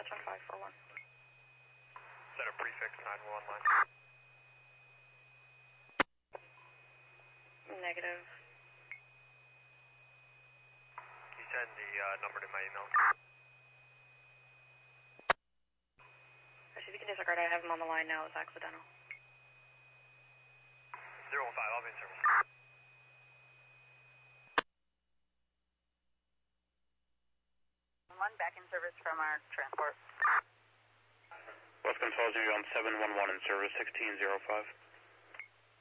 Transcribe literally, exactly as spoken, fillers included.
dispatch on five four one. Is that a prefix nine one one line? Negative. You send the uh, number to my email. Actually, if you can disregard, I have him on the line now. It's accidental. zero one five, I'll be in service. One back in service from our transport. West Control, you're on seven one one in service, sixteen zero five.